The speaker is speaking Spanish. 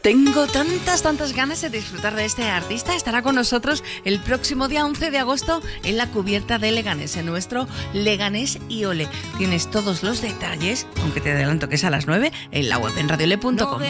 Tengo tantas ganas de disfrutar de este artista. Estará con nosotros el próximo día 11 de agosto en la cubierta de Leganés, en nuestro Leganés y Ole. Tienes todos los detalles, aunque te adelanto que es a las 9, en la web en radiole.com.